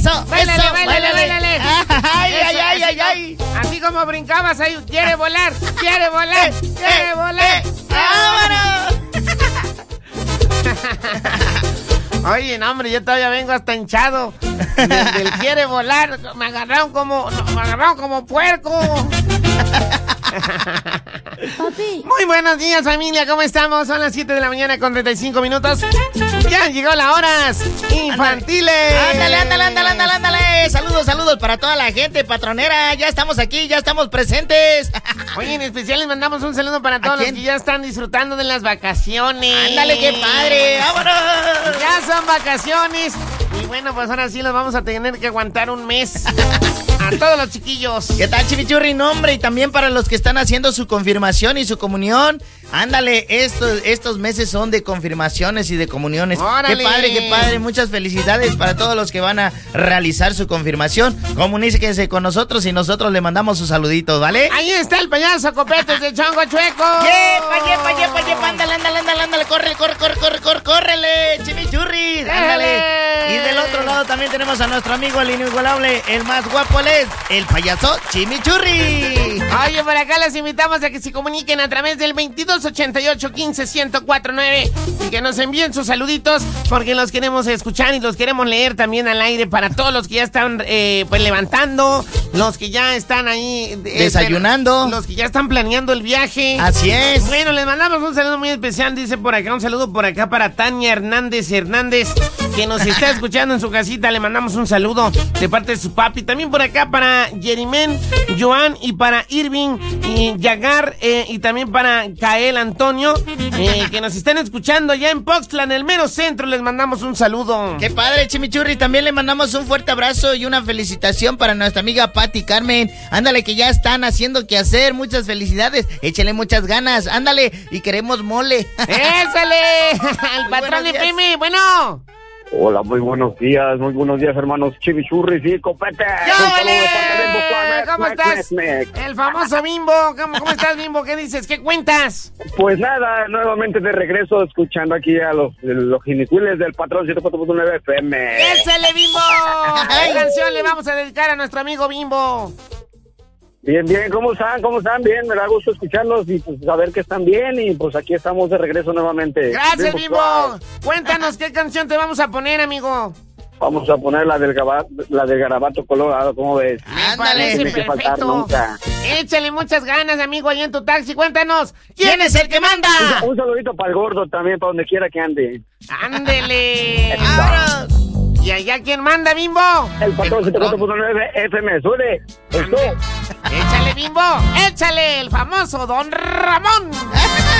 Eso, Báilale, eso, báilale, báilale. Ay, Eso, ay, ay, así ay, como- ay. Así como brincabas ahí, quiere volar, quiere volar, quiere volar. ¡Vámonos! Oye, no, hombre, yo todavía vengo hasta hinchado. Desde el quiere volar, me agarraron como puerco. Papi. Muy buenos días, familia, ¿cómo estamos? Son las 7 de la mañana con 35 minutos. Ya llegó las horas infantiles. Ándale. Saludos para toda la gente patronera. Ya estamos aquí, ya estamos presentes. Oye, en especial les mandamos un saludo para todos los quién? que ya están disfrutando de las vacaciones. Ándale, qué padre. ¡Vámonos! Ya son vacaciones. Y bueno, pues ahora sí los vamos a tener que aguantar un mes. A todos los chiquillos. ¿Qué tal, Chimichurri? No, hombre, y también para los que están haciendo su confirmación y su comunión. Ándale, estos meses son de confirmaciones y de comuniones. ¡Órale! Qué padre. Muchas felicidades para todos los que van a realizar su confirmación. Comuníquense con nosotros y nosotros le mandamos sus saluditos, ¿vale? Ahí está el payaso Copetes de Chongo Chueco. ¡Yepa! Ándale, córrele, Chimichurri, ándale. Y del otro lado también tenemos a nuestro amigo el inigualable, el más guapo, el payaso Chimichurri. Oye, por acá les invitamos a que se comuniquen a través del 2288-15-1049 y que nos envíen sus saluditos porque los queremos escuchar y los queremos leer también al aire para todos los que ya están pues levantando, los que ya están ahí desayunando, los que ya están planeando el viaje. Así es. Bueno, les mandamos un saludo muy especial, dice por acá, un saludo por acá para Tania Hernández, que nos está escuchando en su casita, le mandamos un saludo de parte de su papi, también por acá para Yerimen, Joan y para Irving y Yagar y también para Kael Antonio, que nos están escuchando ya en Poxtla, en el mero centro, les mandamos un saludo. Qué padre, Chimichurri, también le mandamos un fuerte abrazo y una felicitación para nuestra amiga Patti Carmen, ándale que ya están haciendo que hacer, muchas felicidades, échale muchas ganas, ándale, y queremos mole. ¡Ésale! El patrón de Pime, bueno. Hola, muy buenos días, hermanos Chimichurri y Copete. ¿Cómo estás? El famoso Bimbo, ¿cómo estás, Bimbo? ¿Qué dices? ¿Qué cuentas? Pues nada, nuevamente de regreso escuchando aquí a los ginicuiles del patrón 104.9 FM. ¡Ésale, Bimbo! ¿Qué canción le vamos a dedicar a nuestro amigo Bimbo? Bien, ¿cómo están? Bien, me da gusto escucharlos y pues saber que están bien y pues aquí estamos de regreso nuevamente. Gracias, Bimbo. Cuéntanos qué canción te vamos a poner, amigo. Vamos a poner la del Garabato Colorado, ¿cómo ves? Ándale, no tiene que faltar nunca. Échale muchas ganas, amigo, ahí en tu taxi. Cuéntanos, ¿quién es el que manda? Un saludito para el gordo también, para donde quiera que ande. ¡Ándele! ¿Y allá quién manda, Bimbo? El patrón 104.9 FM, sube. Échale, Bimbo, échale, el famoso Don Ramón.